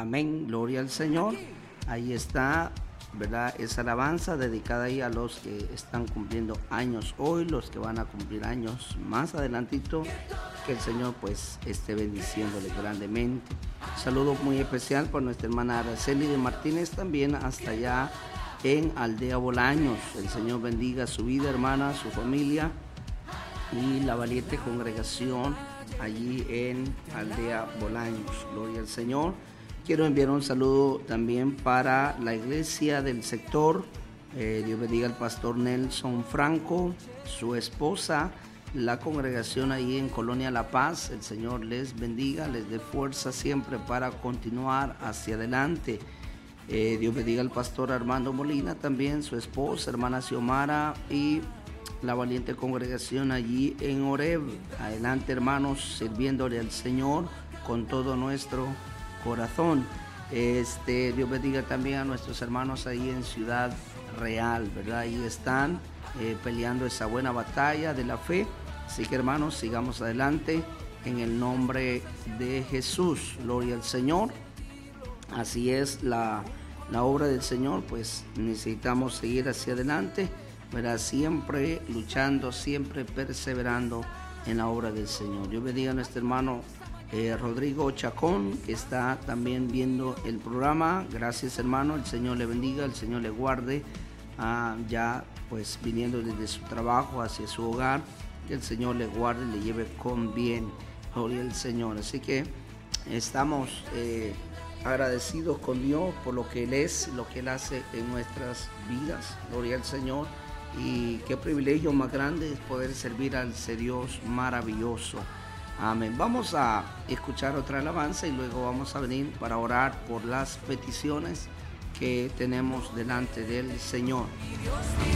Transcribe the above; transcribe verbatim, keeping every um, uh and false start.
Amén, gloria al Señor. Ahí está, ¿verdad? Esa alabanza dedicada ahí a los que están cumpliendo años hoy, los que van a cumplir años más adelantito. Que el Señor pues esté bendiciéndole grandemente. Saludo muy especial por nuestra hermana Araceli de Martínez, también hasta allá en Aldea Bolaños. El Señor bendiga su vida, hermana, su familia y la valiente congregación allí en Aldea Bolaños. Gloria al Señor. Quiero enviar un saludo también para la iglesia del sector. Eh, Dios bendiga al pastor Nelson Franco, su esposa, la congregación ahí en Colonia La Paz. El Señor les bendiga, les dé fuerza siempre para continuar hacia adelante. Eh, Dios bendiga al pastor Armando Molina, también su esposa, hermana Xiomara, y la valiente congregación allí en Oreb. Adelante, hermanos, sirviéndole al Señor con todo nuestro corazón. Este, Dios bendiga también a nuestros hermanos ahí en Ciudad Real, ¿verdad? Ahí están eh, peleando esa buena batalla de la fe. Así que, hermanos, sigamos adelante en el nombre de Jesús. Gloria al Señor. Así es la, la obra del Señor, pues necesitamos seguir hacia adelante, ¿verdad? Siempre luchando, siempre perseverando en la obra del Señor. Dios bendiga a nuestro hermano eh, Rodrigo Chacón, que está también viendo el programa. Gracias, hermano. El Señor le bendiga, el Señor le guarde. Ah, ya pues viniendo desde su trabajo hacia su hogar, que el Señor le guarde y le lleve con bien. Gloria al Señor. Así que estamos eh, agradecidos con Dios por lo que Él es, lo que Él hace en nuestras vidas. Gloria al Señor. Y qué privilegio más grande es poder servir al ese Dios maravilloso. Amén. Vamos a escuchar otra alabanza y luego vamos a venir para orar por las peticiones que tenemos delante del Señor.